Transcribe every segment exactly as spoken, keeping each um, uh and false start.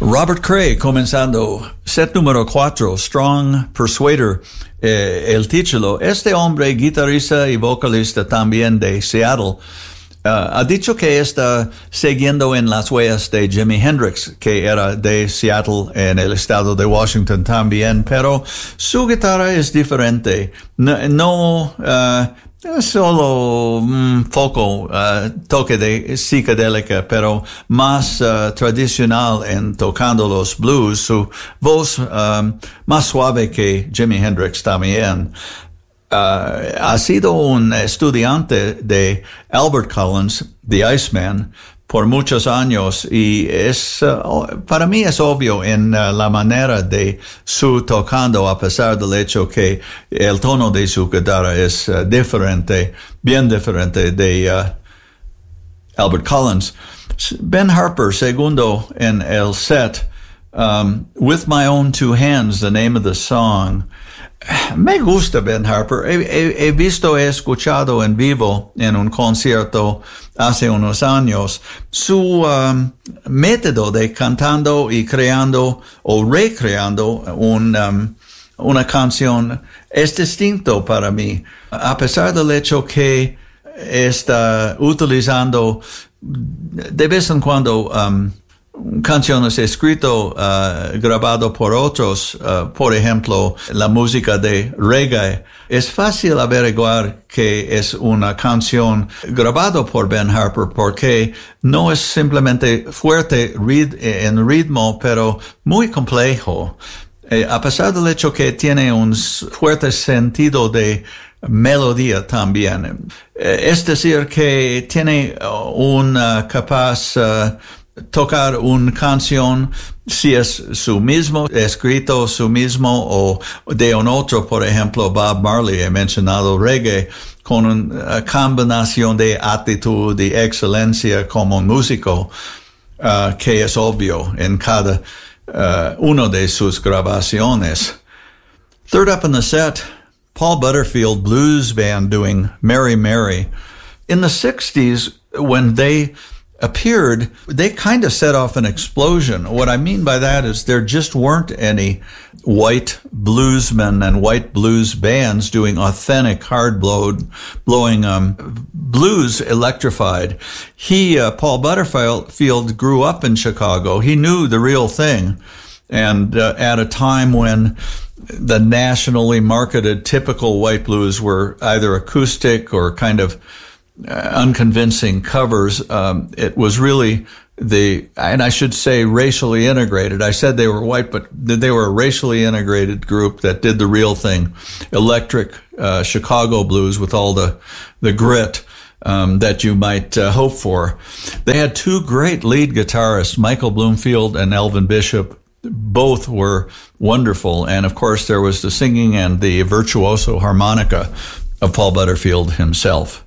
Robert Cray comenzando, set número cuatro, Strong Persuader, eh, el título. Este hombre, guitarrista y vocalista también de Seattle, Uh, ha dicho que está siguiendo en las huellas de Jimi Hendrix, que era de Seattle en el estado de Washington también, pero su guitarra es diferente. No, no uh, solo un poco uh, toque de psicodélica, pero más uh, tradicional en tocando los blues. Su voz um, más suave que Jimi Hendrix también. Uh, ha sido un estudiante de Albert Collins, The Iceman, por muchos años y es, uh, para mí es obvio en uh, la manera de su tocando, a pesar del hecho que el tono de su guitarra es uh, diferente, bien diferente de uh, Albert Collins. Ben Harper, segundo en el set, um, With My Own Two Hands, the name of the song. Me gusta Ben Harper. He, he, he visto, he escuchado en vivo en un concierto hace unos años. Su um, método de cantando y creando o recreando un, um, una canción es distinto para mí. A pesar del hecho que está utilizando de vez en cuando um, canciones escrito, uh, grabado por otros, uh, por ejemplo, la música de reggae. Es fácil averiguar que es una canción grabado por Ben Harper porque no es simplemente fuerte rid- en ritmo, pero muy complejo. Eh, a pesar del hecho que tiene un fuerte sentido de melodía también. Eh, es decir, que tiene uh, una capaz uh, tocar una canción, si es su mismo escrito, su mismo o de un otro, por ejemplo, Bob Marley, he mencionado reggae, con una combinación de actitud y excelencia como músico, uh, que es obvio en cada uh, uno de sus grabaciones. Third up in the set, Paul Butterfield Blues Band doing Mary Mary. In the sixties, when they appeared, they kind of set off an explosion. What I mean by that is there just weren't any white bluesmen and white blues bands doing authentic hard blowed, blowing um, blues electrified. He, uh, Paul Butterfield, grew up in Chicago. He knew the real thing. And uh, at a time when the nationally marketed typical white blues were either acoustic or kind of Uh, unconvincing covers, um, it was really the, and I should say racially integrated. I said they were white, but they were a racially integrated group that did the real thing. Electric, uh, Chicago blues with all the, the grit, um, that you might uh, hope for. They had two great lead guitarists, Michael Bloomfield and Elvin Bishop. Both were wonderful. And of course there was the singing and the virtuoso harmonica of Paul Butterfield himself.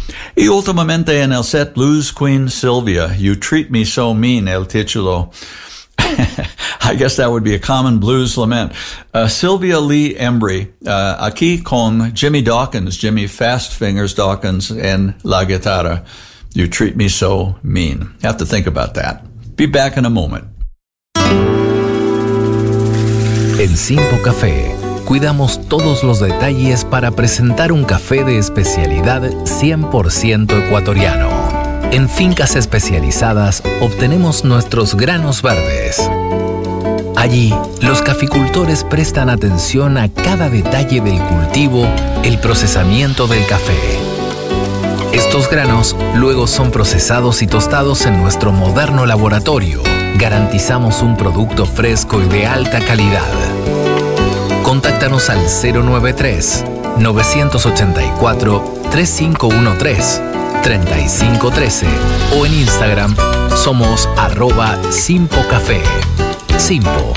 Y últimamente en el set, Blues Queen Sylvia, You Treat Me So Mean, el título. I guess that would be a common blues lament. Uh, Sylvia Lee Embry, uh, aquí con Jimmy Dawkins, Jimmy Fast Fingers Dawkins en la guitarra. You Treat Me So Mean. You have to think about that. Be back in a moment. En Simpo Café cuidamos todos los detalles para presentar un café de especialidad cien por ciento ecuatoriano. En fincas especializadas obtenemos nuestros granos verdes. Allí, los caficultores prestan atención a cada detalle del cultivo, el procesamiento del café. Estos granos luego son procesados y tostados en nuestro moderno laboratorio. Garantizamos un producto fresco y de alta calidad. Contáctanos al cero noventa y tres, novecientos ochenta y cuatro, treinta y cinco trece, treinta y cinco trece o en Instagram somos arroba Simpo Café. Simpo,